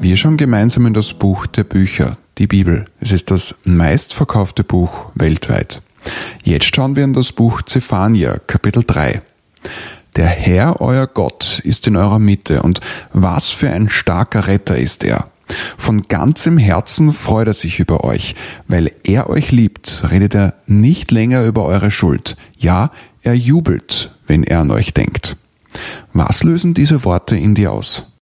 Wir schauen gemeinsam in das Buch der Bücher, die Bibel. Es ist das meistverkaufte Buch weltweit. Jetzt schauen wir in das Buch Zephania, Kapitel 3. Der Herr, euer Gott, ist in eurer Mitte, und was für ein starker Retter ist er. Von ganzem Herzen freut er sich über euch. Weil er euch liebt, redet er nicht länger über eure Schuld. Ja, er jubelt, wenn er an euch denkt. Was lösen diese Worte in dir aus?